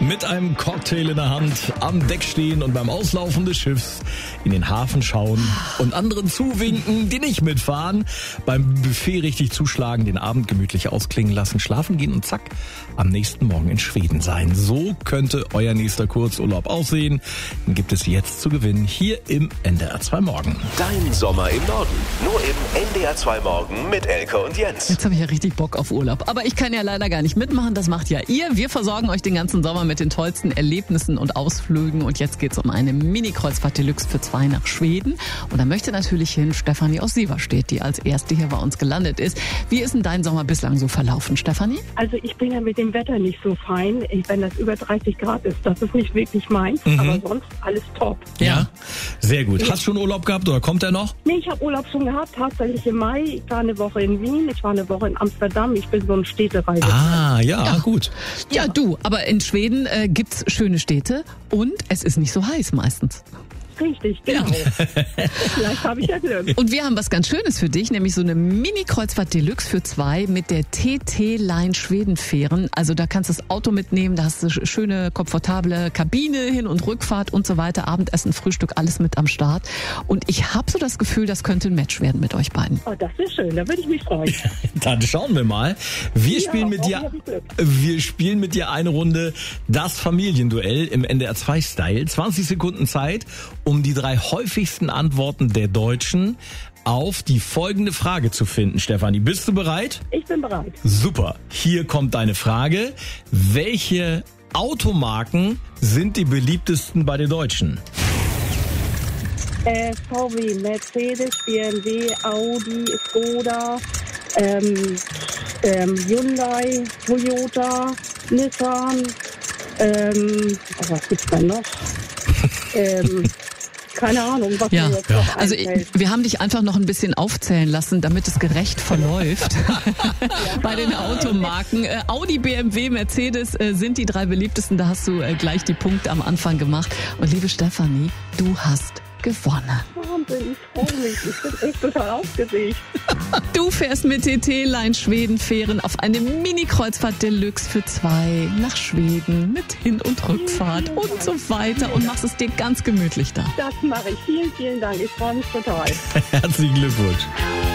Mit einem Cocktail in der Hand am Deck stehen und beim Auslaufen des Schiffs in den Hafen schauen und anderen zuwinken, die nicht mitfahren. Beim Buffet richtig zuschlagen, den Abend gemütlich ausklingen lassen, schlafen gehen und zack, am nächsten Morgen in Schweden sein. So könnte euer nächster Kurzurlaub aussehen. Den gibt es jetzt zu gewinnen hier im NDR 2 Morgen. Dein Sommer im Norden. Nur im NDR 2 Morgen mit Elke und Jens. Jetzt habe ich ja richtig Bock auf Urlaub. Aber ich kann ja leider gar nicht mitmachen. Das macht ja ihr. Wir versorgen euch den ganzen Sommer mit den tollsten Erlebnissen und Ausflügen. Und jetzt geht's um eine Mini-Kreuzfahrt Deluxe für 2 nach Schweden. Und da möchte natürlich hin Stefanie aus Sieverstedt, die als erste hier bei uns gelandet ist. Wie ist denn dein Sommer bislang so verlaufen, Stefanie? Also ich bin ja mit dem Wetter nicht so fein. Wenn das über 30 Grad ist, das ist nicht wirklich meins. Aber sonst alles top. Ja, sehr gut. Hast du schon Urlaub gehabt oder kommt er noch? Nee, ich habe Urlaub schon gehabt, tatsächlich im Mai. Ich war eine Woche in Wien, ich war eine Woche in Amsterdam. Ich bin so ein Städtereise. Ja, gut. Ja, du, aber in Schweden gibt's schöne Städte und es ist nicht so heiß meistens. Richtig, genau. Vielleicht habe ich ja Glück. Und wir haben was ganz Schönes für dich, nämlich so eine Mini-Kreuzfahrt Deluxe für 2 mit der TT-Line Schwedenfähren. Also da kannst du das Auto mitnehmen, da hast du schöne, komfortable Kabine, Hin- und Rückfahrt und so weiter, Abendessen, Frühstück, alles mit am Start. Und ich habe so das Gefühl, das könnte ein Match werden mit euch beiden. Oh, das ist schön, da würde ich mich freuen. Dann schauen wir mal. Wir spielen mit dir eine Runde das Familienduell im NDR 2 Style. 20 Sekunden Zeit, um die 3 häufigsten Antworten der Deutschen auf die folgende Frage zu finden. Stefanie, bist du bereit? Ich bin bereit. Super. Hier kommt deine Frage. Welche Automarken sind die beliebtesten bei den Deutschen? VW, Mercedes, BMW, Audi, Skoda, Hyundai, Toyota, Nissan, was gibt's denn noch? Keine Ahnung, was mir jetzt noch also einfällt. wir haben dich einfach noch ein bisschen aufzählen lassen, damit es gerecht verläuft. Bei den Automarken. Audi, BMW, Mercedes sind die 3 beliebtesten. Da hast du gleich die Punkte am Anfang gemacht. Und liebe Stefanie, du hast gewonnen. Wahnsinn, ich freue mich. Ich bin echt total aufgeregt. Du fährst mit TT-Line Schwedenfähren auf eine Mini-Kreuzfahrt Deluxe für 2 nach Schweden mit Hin- und Rückfahrt und so weiter und machst es dir ganz gemütlich da. Das mache ich. Vielen, vielen Dank. Ich freue mich total. Herzlichen Glückwunsch.